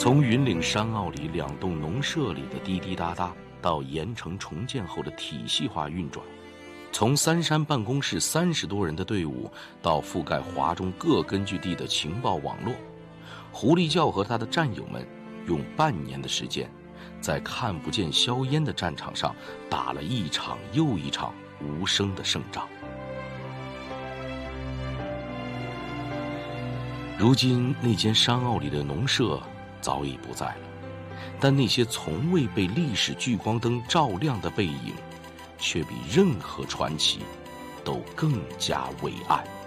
从云岭山坳里2栋农舍里的滴滴答答，到盐城重建后的体系化运转，从三山办公室30多人的队伍，到覆盖华中各根据地的情报网络，胡立教和他的战友们用半年的时间，在看不见硝烟的战场上打了一场又一场无声的胜仗。如今那间山坳里的农舍早已不在了，但那些从未被历史聚光灯照亮的背影，却比任何传奇都更加伟岸。